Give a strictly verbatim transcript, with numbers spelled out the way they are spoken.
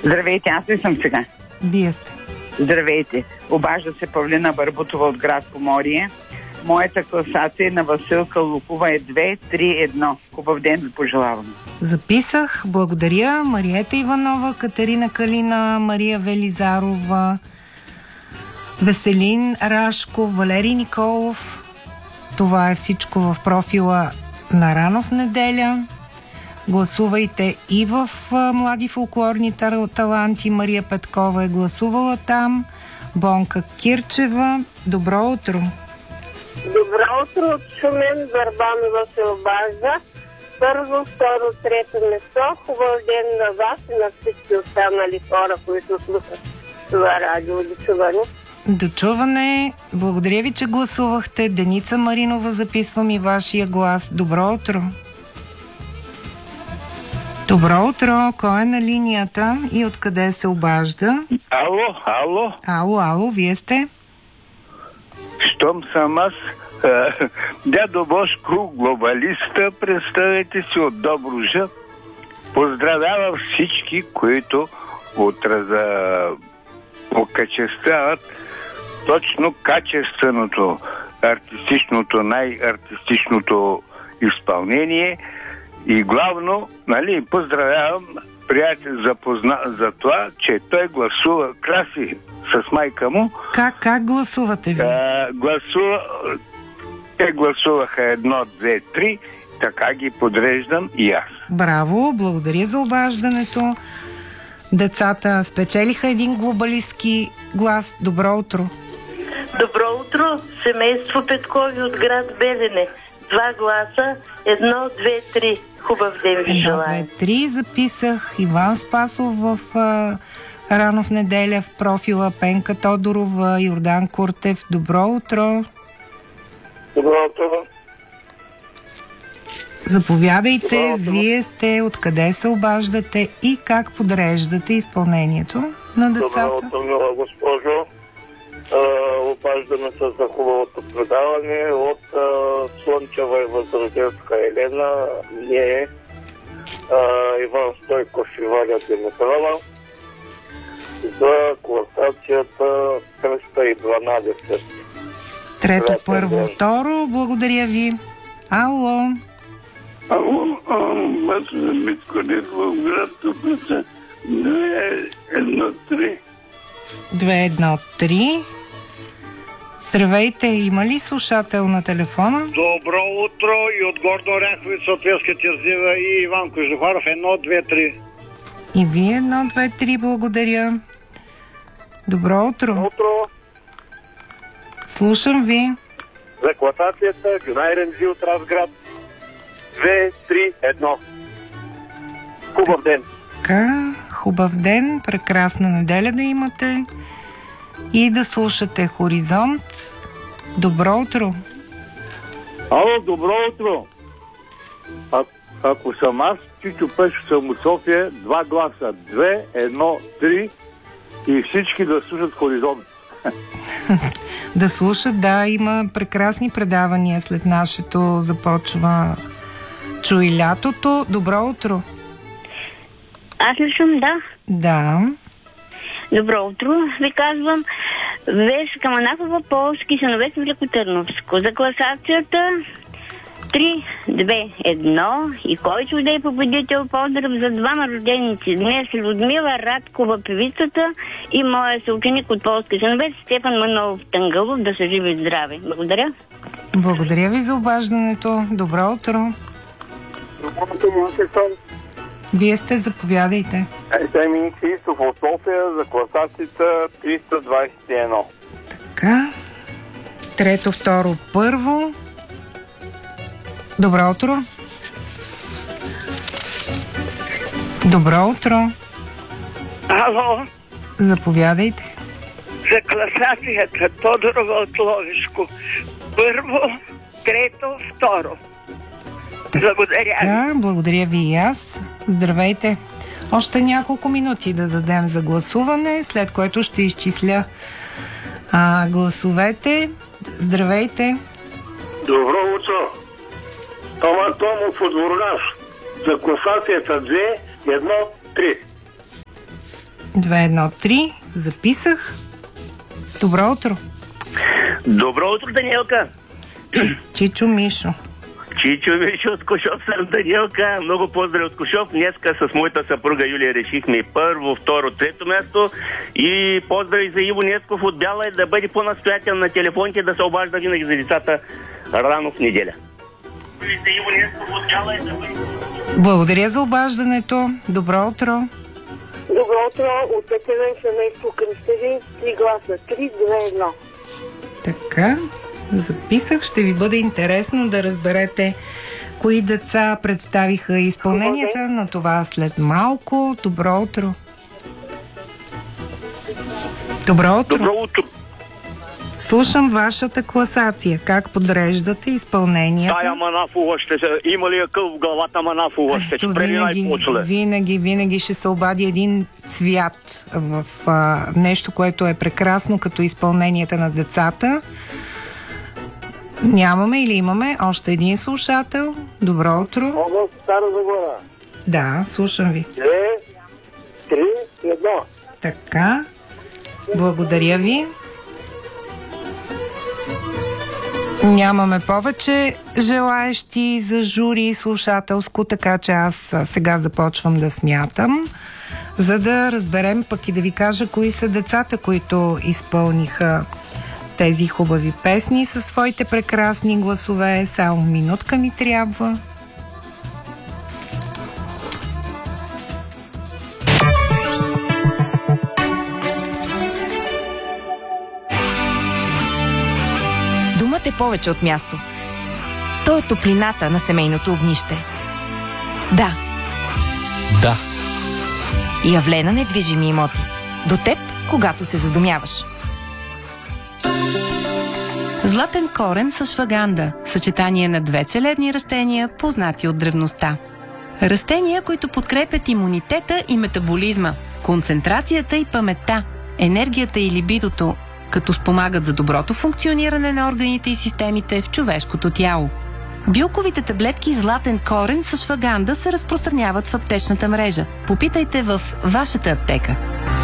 Здравейте, аз ли съм сега? Вие сте. Здравейте. Обажда се Павлина Барбутова от град Поморие. Моята класация на Василка Лукова е две три едно. Хубав ден ви пожелавам. Записах. Благодаря. Мариета Иванова, Катерина Калина, Мария Велизарова, Веселин Рашков, Валерий Николов. Това е всичко в профила на Рано в неделя. Гласувайте и в Млади фолклорни таланти. Мария Петкова е гласувала там. Бонка Кирчева. Добро утро! Добро утро от Шумен, Барбанова се обажда. Първо, второ, трето место. Хубав ден на вас и на всички останали хора, които слушат това радио. Дочуване. Дочуване. Благодаря ви, че гласувахте. Деница Маринова, записвам и вашия глас. Добро утро! Добро утро! Кой е на линията и откъде се обажда? Ало, ало. Ало, ало, вие сте? Щом съм аз, дядо Бошко, глобалиста, представете си от Добруджа. Поздравявам всички, които отраза окачествяват точно качественото, артистичното, най-артистичното изпълнение. И главно, нали, поздравявам приятел запозна за това, че той гласува Краси с майка му. Как, как гласувате ви? А, гласува, те гласуваха едно, две, три, така ги подреждам и аз. Браво, благодаря за обаждането. Децата спечелиха един глобалистки глас. Добро утро! Добро утро, семейство Петкови от град Белене. Два гласа, едно, две, три. Хубав ден ви желая. Едно, две, три. Записах Иван Спасов в а, Рано в неделя в профила, Пенка Тодорова, Йордан Куртев. Добро утро! Добро утро! Заповядайте, Добро утро. Вие сте, откъде се обаждате и как подреждате изпълнението на децата? Добро утро, мила госпожо. Uh, обаждаме се за хубавото предаване от uh, Слънчева и Възрожденска Елена. Ние uh, Иван Стойков и Валя Димитрова за класацията триста и дванадесет. Трето, Трето, първо, да. второ. Благодаря ви. Ало. Ало, аз съм Митко Николов, град Топлица, две, едно, три. две едно три. Здравейте, има ли слушател на телефона? Добро утро и от Горна Оряховица, от Веска Терзива и Иван Кожухаров, едно, две, три. И вие едно, две, три, благодаря. Добро утро. Утро Слушам ви. за класацията Гюнай Ремзи от Разград. две, три, едно. Хубав ден! Така, хубав ден, прекрасна неделя да имате и да слушате Хоризонт. Добро утро! Ало, добро утро! А, ако съм аз, Чичо Пешо съм от София, два гласа. Две, едно, три и всички да слушат Хоризонт. Да слушат, да, има прекрасни предавания след нашето. Започва Чуй лятото. Добро утро! Аз ли съм, да? Да. Добро утро. Ви казвам Веска Манакова, Полски, Сановец Великотърновско. За класацията три, две, едно и който да е победител, поздрав за двама роденици. Днес Людмила Радкова, певицата, и моя съученик от Полски Сановец Стефан Манолов Тангълов. Да са живи и здрави. Благодаря. Благодаря ви за обаждането. Добро утро! Вие сте, заповядайте. Емин Христов от София за класацията триста двадесет и едно. Така. Трето, второ, първо. Добро утро. Добро утро. Ало, Заповядайте. за класацията Тодорова от Ловешко. Първо, трето, второ. Благодаря ви. Да, благодаря ви и аз. Здравейте. Още няколко минути да дадем за гласуване, след което ще изчисля а, гласовете. Здравейте. Добро утро! Тома Томов от Бургас за класацията две, едно, три. две едно три. Записах. Добро утро. Добро утро, Даниелка. Чи, Чичо Мишо. Чичо Мишо от Кошов съм, Даниелка. Много поздрави от Кошов. Днеска с моята съпруга Юлия решихме първо, второ, трето място. И поздрави за Иво Несков от Бяла, да бъде по-настоятел на телефоните, да се обажда винаги за децата рано в неделя. За Иво Несков от Бяла, да бъде... Благодаря за обаждането. Добро утро. Добро утро от Етевен семейство Кръстеви. Три гласа. Три, две, едно. Така, записах. Ще ви бъде интересно да разберете кои деца представиха изпълненията на това след малко. Добро утро. Добро утро. Добро утро. Слушам вашата класация. Как подреждате изпълненията? Тая Манафова ще се... Има ли къл в главата Манафова? Ще Ето, спреми винаги, най-почле. винаги, винаги ще се обади един цвят в а, нещо, което е прекрасно като изпълненията на децата. Нямаме или имаме още един слушател? Добро утро. Област Стара Загора. Да, слушам ви. Две, три, едно. Така. Благодаря ви. Нямаме повече желаещи за жури и слушателско, така че аз сега започвам да смятам, за да разберем пък и да ви кажа кои са децата, които изпълниха тези хубави песни със своите прекрасни гласове. Само минутка ми трябва. Думът е повече от място. То е топлината на семейното огнище. Да. Да. Явлена недвижими имоти. До теб, когато се задумяваш. Златен корен с шваганда. Съчетание на две целебни растения, познати от древността. Растения, които подкрепят имунитета и метаболизма, концентрацията и паметта, енергията и либидото, като спомагат за доброто функциониране на органите и системите в човешкото тяло. Билковите таблетки Златен корен с шваганда се разпространяват в аптечната мрежа. Попитайте в вашата аптека.